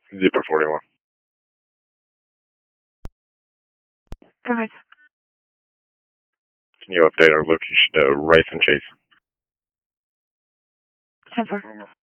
Zipper 41. Alright. Can you update our location to Rice and Chase? 10-4.